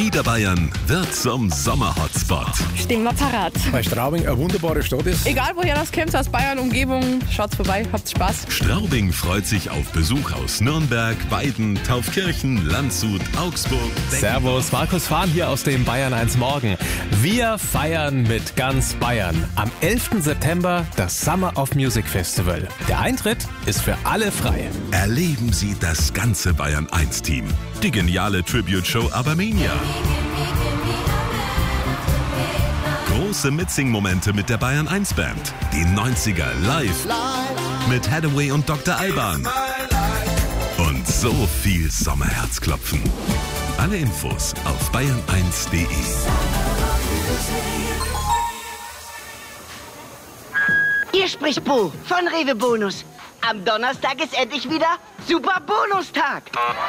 Niederbayern wird zum Sommerhotspot. Stehen wir parat. Weil Straubing eine wunderbare Stadt ist. Egal woher das kommt, aus Bayern, Umgebung, schaut's vorbei, habt Spaß. Straubing freut sich auf Besuch aus Nürnberg, Weiden, Taufkirchen, Landshut, Augsburg. Servus, Markus Fahn hier aus dem Bayern 1 Morgen. Wir feiern mit ganz Bayern. Am 11. September das Summer of Music Festival. Der Eintritt ist für alle frei. Erleben Sie das ganze Bayern 1 Team. Die geniale Tribute-Show Abermania. Große Mitsing-Momente mit der Bayern 1 Band. Die 90er live mit Hathaway und Dr. Alban. Und so viel Sommerherzklopfen. Alle Infos auf bayern1.de. Hier spricht Bo von Rewe Bonus. Am Donnerstag ist endlich wieder Super Bonustag.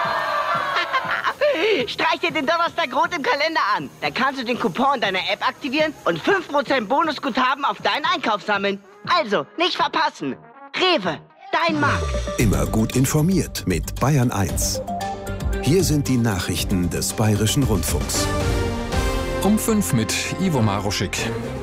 Streich dir den Donnerstag rot im Kalender an. Da kannst du den Coupon deiner App aktivieren und 5% Bonusguthaben auf deinen Einkauf sammeln. Also, nicht verpassen. Rewe, dein Markt. Immer gut informiert mit Bayern 1. Hier sind die Nachrichten des Bayerischen Rundfunks. Um 5 mit Ivo Maruschik.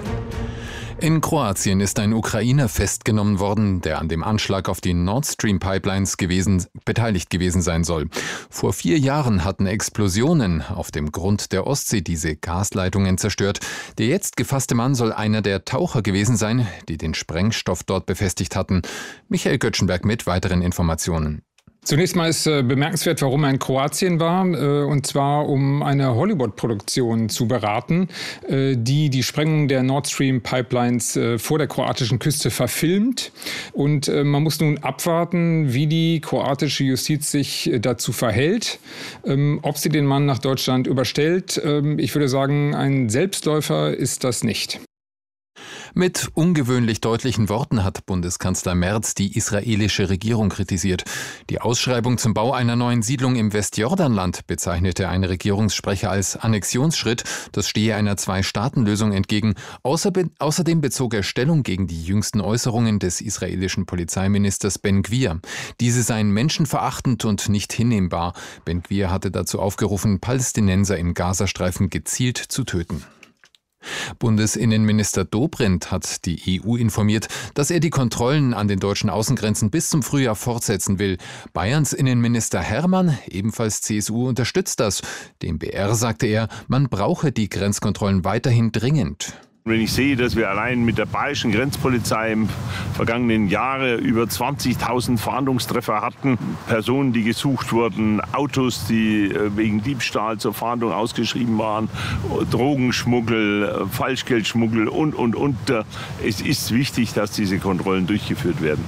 In Kroatien ist ein Ukrainer festgenommen worden, der an dem Anschlag auf die Nord Stream Pipelines beteiligt gewesen sein soll. Vor 4 Jahren hatten Explosionen auf dem Grund der Ostsee diese Gasleitungen zerstört. Der jetzt gefasste Mann soll einer der Taucher gewesen sein, die den Sprengstoff dort befestigt hatten. Michael Göttschenberg mit weiteren Informationen. Zunächst mal ist bemerkenswert, warum er in Kroatien war, und zwar um eine Hollywood-Produktion zu beraten, die Sprengung der Nord Stream Pipelines vor der kroatischen Küste verfilmt. Und man muss nun abwarten, wie die kroatische Justiz sich dazu verhält, ob sie den Mann nach Deutschland überstellt. Ich würde sagen, ein Selbstläufer ist das nicht. Mit ungewöhnlich deutlichen Worten hat Bundeskanzler Merz die israelische Regierung kritisiert. Die Ausschreibung zum Bau einer neuen Siedlung im Westjordanland bezeichnete ein Regierungssprecher als Annexionsschritt. Das stehe einer Zwei-Staaten-Lösung entgegen. Außerdem bezog er Stellung gegen die jüngsten Äußerungen des israelischen Polizeiministers Ben Gvir. Diese seien menschenverachtend und nicht hinnehmbar. Ben Gvir hatte dazu aufgerufen, Palästinenser im Gazastreifen gezielt zu töten. Bundesinnenminister Dobrindt hat die EU informiert, dass er die Kontrollen an den deutschen Außengrenzen bis zum Frühjahr fortsetzen will. Bayerns Innenminister Hermann, ebenfalls CSU, unterstützt das. Dem BR sagte er, man brauche die Grenzkontrollen weiterhin dringend. Wenn ich sehe, dass wir allein mit der bayerischen Grenzpolizei im vergangenen Jahre über 20.000 Fahndungstreffer hatten, Personen, die gesucht wurden, Autos, die wegen Diebstahl zur Fahndung ausgeschrieben waren, Drogenschmuggel, Falschgeldschmuggel und. Es ist wichtig, dass diese Kontrollen durchgeführt werden.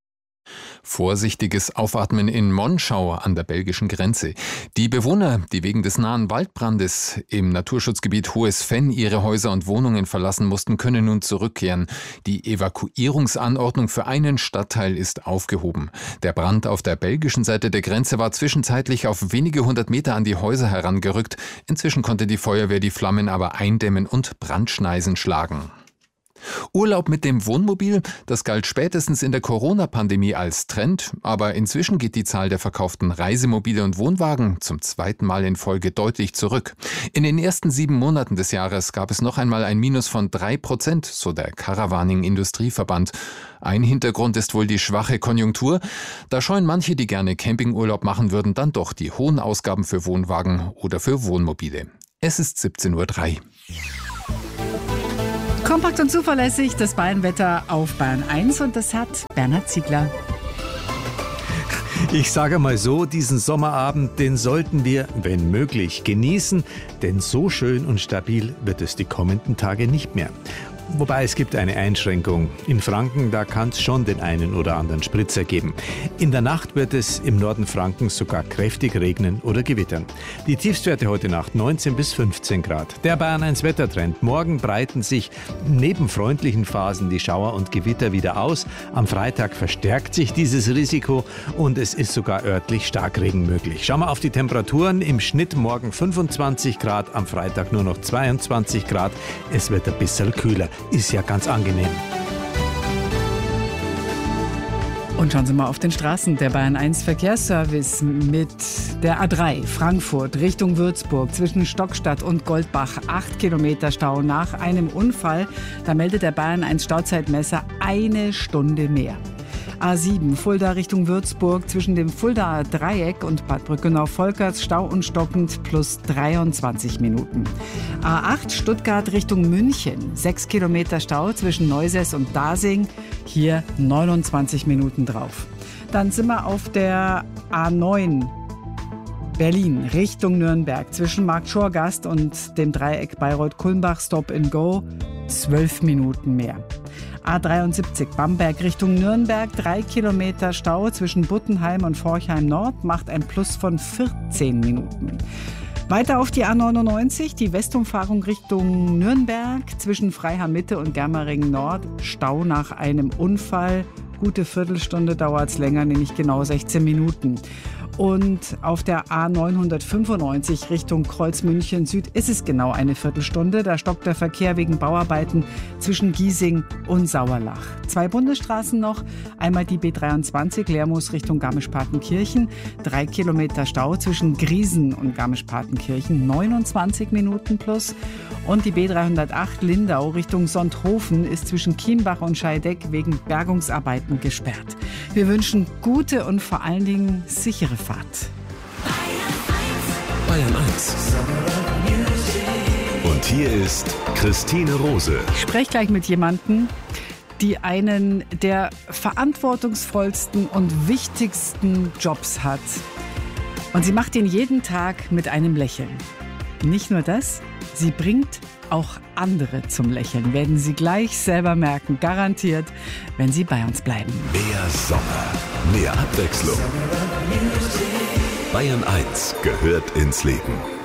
Vorsichtiges Aufatmen in Monschau an der belgischen Grenze. Die Bewohner, die wegen des nahen Waldbrandes im Naturschutzgebiet Hohes Venn ihre Häuser und Wohnungen verlassen mussten, können nun zurückkehren. Die Evakuierungsanordnung für einen Stadtteil ist aufgehoben. Der Brand auf der belgischen Seite der Grenze war zwischenzeitlich auf wenige 100 Meter an die Häuser herangerückt. Inzwischen konnte die Feuerwehr die Flammen aber eindämmen und Brandschneisen schlagen. Urlaub mit dem Wohnmobil, das galt spätestens in der Corona-Pandemie als Trend, aber inzwischen geht die Zahl der verkauften Reisemobile und Wohnwagen zum 2. Mal in Folge deutlich zurück. In den ersten 7 Monaten des Jahres gab es noch einmal ein Minus von 3%, so der Caravaning-Industrieverband. Ein Hintergrund ist wohl die schwache Konjunktur. Da scheuen manche, die gerne Campingurlaub machen würden, dann doch die hohen Ausgaben für Wohnwagen oder für Wohnmobile. Es ist 17:03 Uhr. Kompakt und zuverlässig das Bayernwetter auf Bayern 1 und das hat Bernhard Ziegler. Ich sage mal so, diesen Sommerabend, den sollten wir, wenn möglich, genießen, denn so schön und stabil wird es die kommenden Tage nicht mehr. Wobei es gibt eine Einschränkung. In Franken, da kann es schon den einen oder anderen Spritzer geben. In der Nacht wird es im Norden Frankens sogar kräftig regnen oder gewittern. Die Tiefstwerte heute Nacht 19 bis 15 Grad. Der Bayern 1 Wettertrend. Morgen breiten sich neben freundlichen Phasen die Schauer und Gewitter wieder aus. Am Freitag verstärkt sich dieses Risiko und es ist sogar örtlich Starkregen möglich. Schauen wir auf die Temperaturen. Im Schnitt morgen 25 Grad, am Freitag nur noch 22 Grad. Es wird ein bisschen kühler. Ist ja ganz angenehm. Und schauen Sie mal auf den Straßen. Der Bayern 1 Verkehrsservice mit der A3 Frankfurt Richtung Würzburg zwischen Stockstadt und Goldbach. 8 Kilometer Stau nach einem Unfall. Da meldet der Bayern 1 Stauzeitmesser 1 Stunde mehr. A7 Fulda Richtung Würzburg zwischen dem Fuldaer Dreieck und Bad Brückenau-Volkers Stau und stockend plus 23 Minuten. A8 Stuttgart Richtung München 6 Kilometer Stau zwischen Neusess und Dasing, hier 29 Minuten drauf. Dann sind wir auf der A9 Berlin Richtung Nürnberg zwischen Marktschorgast und dem Dreieck Bayreuth-Kulmbach Stop and Go 12 Minuten mehr. A73 Bamberg Richtung Nürnberg, 3 Kilometer Stau zwischen Buttenheim und Forchheim Nord, macht ein Plus von 14 Minuten. Weiter auf die A99, die Westumfahrung Richtung Nürnberg, zwischen Freiham Mitte und Germering Nord, Stau nach einem Unfall. Gute Viertelstunde dauert es länger, nämlich genau 16 Minuten. Und auf der A995 Richtung Kreuzmünchen Süd ist es genau eine Viertelstunde. Da stockt der Verkehr wegen Bauarbeiten zwischen Giesing und Sauerlach. 2 Bundesstraßen noch. Einmal die B23 Lermoos Richtung Garmisch-Partenkirchen. 3 Kilometer Stau zwischen Griesen und Garmisch-Partenkirchen. 29 Minuten plus. Und die B308 Lindau Richtung Sonthofen ist zwischen Kienbach und Scheideck wegen Bergungsarbeiten gesperrt. Wir wünschen gute und vor allen Dingen sichere Fahrt. Bayern 1. Und hier ist Christine Rose. Ich spreche gleich mit jemandem, die einen der verantwortungsvollsten und wichtigsten Jobs hat. Und sie macht ihn jeden Tag mit einem Lächeln. Nicht nur das, sie bringt auch andere zum Lächeln. Werden Sie gleich selber merken, garantiert, wenn Sie bei uns bleiben. Mehr Sommer, mehr Abwechslung. Bayern 1 gehört ins Leben.